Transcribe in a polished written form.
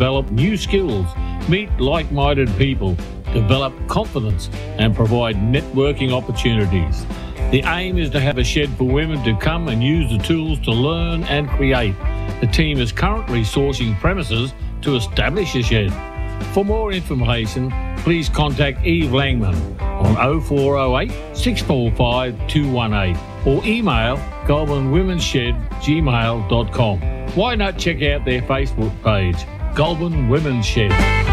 develop new skills, meet like-minded people, develop confidence and provide networking opportunities. The aim is to have a shed for women to come and use the tools to learn and create. The team is currently sourcing premises to establish a shed. For more information, please contact Eve Langman on 0408 645 218 or email goulburnwomenshed@gmail.com. Why not check out their Facebook page, Goulburn Women's Shed?